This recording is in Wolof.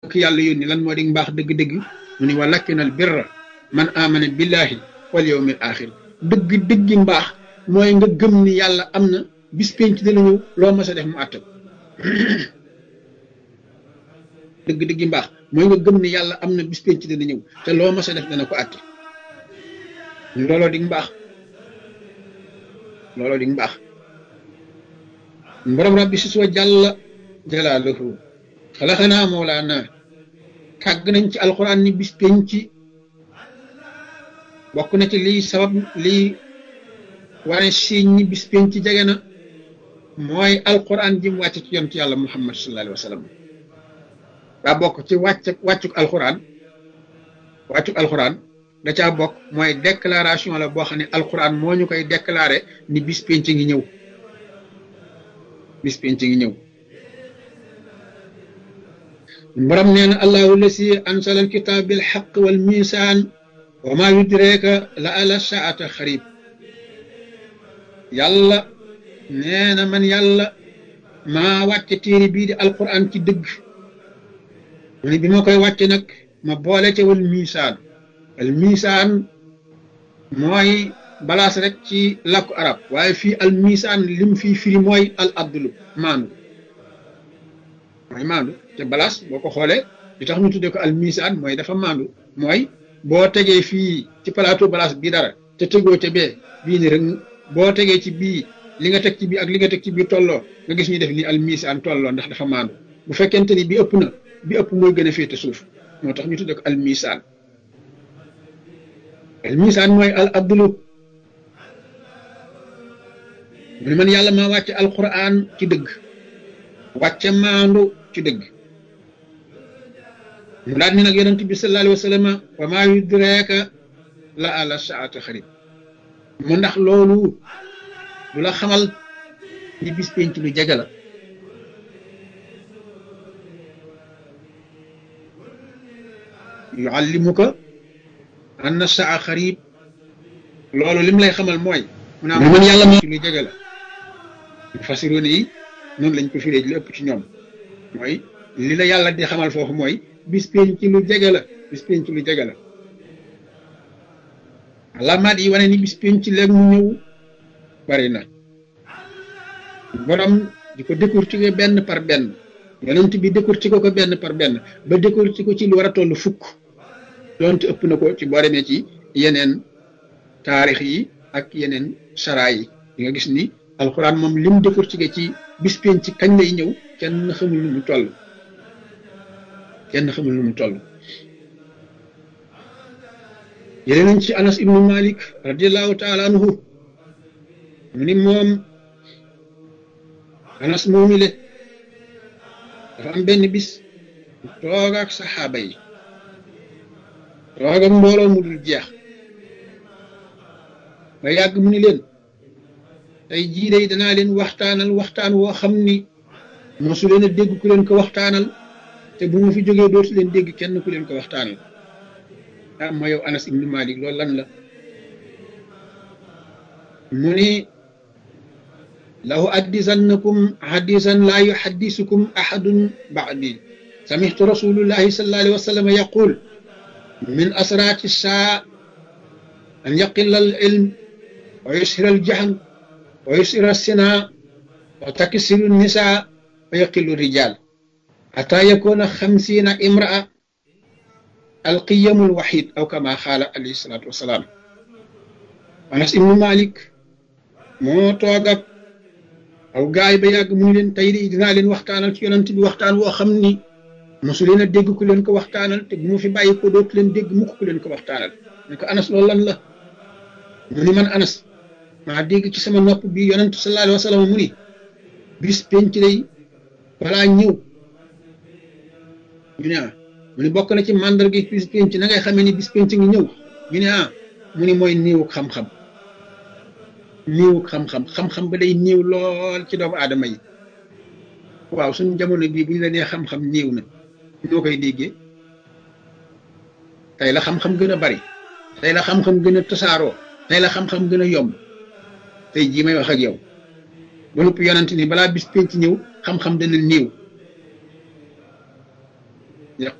ki yàlla yónni lan moo di mbaax dëgg-dëgg mu ni walakinal birra man amana billahi wal yawmil axir dëgg-dëggi mbaax mooy nga gëm ni yàlla am na bis penc dana ñëw loo mas a def mu àtte ko dëgg-dëggi mbaax mooy nga gëm ni yàlla am na bis penc dana ñëw te loo mas a def dana ko àtte looloo di mbaax looloo di mbaax borom rabbi si soo jàlla jalaaluhu xalaxanaa mawlaana kàgg nañ ci alquran ni bis penc bokk na ci liy sabab liy wane siiñ ñi bis penc jege na mooy alquran ji mu wàcc ci yonent yàlla muhammad sallallahu alayhi wa sallam daa bokk ci wàccuk alquran da caa bokk mooy déclaration la boo xam ne alquran moo ñu koy déclaré ni bis penc ngi ñëw bis penc ngi ñëw borom nee na allahu lasi ansala alkitab bil haqq wal misaan wa ma yudrika la ala saata xarib yàlla nee na man yàlla maa wàcce téere bii di alquran ci dëgg mu ne bi ma koy wàcce nag ma boole ca wal misaan al misaan mooy balaas rek ci làkku arab waaye fii al misaan lim fii firi mooy al abdulu maandu mooy maandu te balaas boo ko xoolee li tax ñu tuddee ko al misaan mooy dafa maandu mooy boo tegee fii ci plateau balaas bii dara te tegoo ca bee bii ni rek boo tegee ci bii li nga teg ci bii ak li nga teg ci bii tolloo nga gis ñu def ni al misaan tolloo ndax dafa maandu bu fekkente ni bi ëpp na bi ëpp mooy gën a féete suuf moo tax ñu tuddee ko al misaan mooy al abdulu mu ne man yàlla maa wàcce alquran ci dëgg wàcce maandu ci dëgg mu daal ni nag yonent bi sallallahu alayhi wa sallam wa maa yudreeka la ala saata xarib mu ndax loolu du la xamal ni bis penc lu jege la yuallimuka anna saa xarib loolu lim lay xamal mooy mu naa man yàlla moo lu jege la fasiroon yi noonu lañ ko firee li ëpp ci ñoom mooy li la yàlla di xamal foofu mooy bis penc lu jege la bis penc lu jege la alaamaat yi wane ni bis penc léegi mu ñëw bari na borom di ko décortiquer benn par benn yonent bi décortiquer ko benn par benn ba décortiquer ko ci lu war a toll fukk doonte ëpp na ko ci boo demee ci yeneen taarix yi ak yeneen saraa yi di nga gis ni alxuraan moom lim décortiquer ci bis penc kañ lay ñëw kenn xamul nu mu toll kenn xamul nu mu toll jëlee nañ ci anas ibnu malik radiallahu taala anhu mu ni moom anas moomile dafa am benn bis toog ak saxaaba yi toog ak mbooloo mu dul jeex ba yàgg mu ni leen tey jii day danaa leen waxtaanal waxtaan woo xam ni mosu leen a dégg ku leen ko waxtaanal te bu ma fi jógee dootu leen dégg kenn ku leen ko waxtaanal ah ma yow anas ibnu malik loolu lan la mu ni lahu addisannakum hadisan laa yuhaddisukum ahadun ba'di samihtu rasulullahi sallallahu alayhi wa sallam yaqul min asrati saa an yaqilla al ilm wa yushira al jahl wa yushira sina wa taksiru nisa wa yaqillu rijal hatta yakuna 50 imra'a alqiyamul wahid aw kama xaala alayhi salaatu wasalaam anas ibnu malik moo toog ak aw gaay ba yàgg mu ni leen tey de dinaa leen waxtaanal ci yonent bi waxtaan woo xam ni mosu leen a dégg ku leen ko waxtaanal te bu ma fi bàyyi ko dootu leen dégg mukk ku leen ko waxtaanal ne ko anas loolu lan la mu ni man anas maa dégg ci sama nopp bi yonent sallallahu alayhi wa sallam mu ni bis penc lay balaa ñëw ñu ne mu ni bokk na ci màndarga bis penc na ngay xamee ni bis penc ngi ñëw ñu ne mu ni mooy néewuk xam-xam néewuk xam-xam ba day néew lool ci doomu aadama yi waaw suñu jamono bii bu ñu la nee xam-xam néew na ñoo koy déggee tey la xam-xam gën a bari tey la xam-xam gën a tasaaroo tey la xam-xam gën a yomb tey jii may wax ak yow ba noppi yonent ni balaa bis penc ñëw xam-xam dana néew